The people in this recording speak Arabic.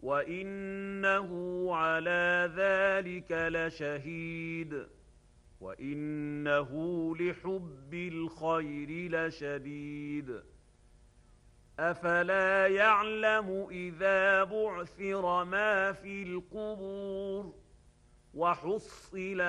وإنه على ذلك لشهيد وإنه لحب الخير لشديد أفلا يعلم إذا بعثر ما في القبور وحصل